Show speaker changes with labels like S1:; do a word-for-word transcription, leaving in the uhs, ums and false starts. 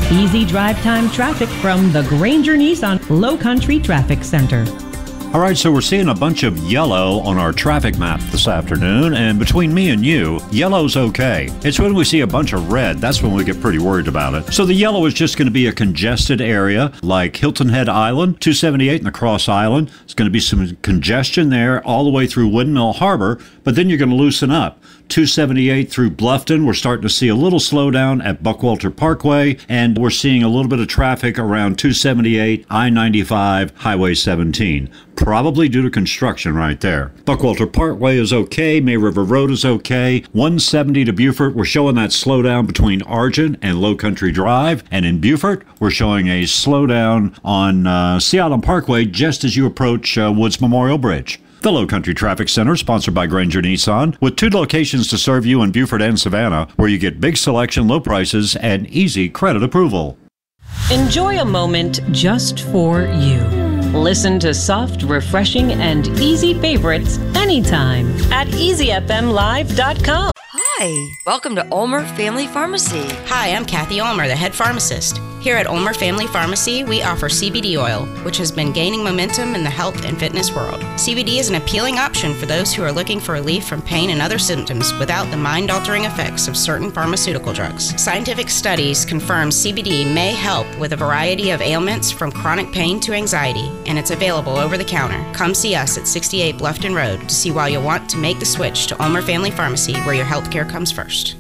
S1: Easy drive time traffic from the Granger Nissan Low Country Traffic Center.
S2: All right, so we're seeing a bunch of yellow on our traffic map this afternoon, and between me and you, yellow's okay. It's when we see a bunch of red, that's when we get pretty worried about it. So the yellow is just going to be a congested area like Hilton Head Island, two seventy-eight and the Cross Island. It's going to be some congestion there all the way through Windmill Harbor, but then you're going to loosen up. two seventy-eight through Bluffton, we're starting to see a little slowdown at Buckwalter Parkway, and we're seeing a little bit of traffic around two seventy-eight, I ninety-five, Highway seventeen. Probably due to construction right there. Buckwalter Parkway is okay. May River Road is okay. one seventy to Beaufort, we're showing that slowdown between Argent and Low Country Drive. And in Beaufort, we're showing a slowdown on uh, Sea Island Parkway just as you approach uh, Woods Memorial Bridge. The Low Country Traffic Center, sponsored by Granger Nissan, with two locations to serve you in Beaufort and Savannah, where you get big selection, low prices, and easy credit approval.
S1: Enjoy a moment just for you. Listen to soft, refreshing, and easy favorites anytime at easy f m live dot com.
S3: Hi, welcome to Ulmer Family Pharmacy.
S4: Hi, I'm Kathy Ulmer, the head pharmacist. Here at Ulmer Family Pharmacy, we offer C B D oil, which has been gaining momentum in the health and fitness world. C B D is an appealing option for those who are looking for relief from pain and other symptoms without the mind-altering effects of certain pharmaceutical drugs. Scientific studies confirm C B D may help with a variety of ailments from chronic pain to anxiety, and it's available over the counter. Come see us at sixty-eight Bluffton Road to see why you'll want to make the switch to Ulmer Family Pharmacy, where your health care comes first.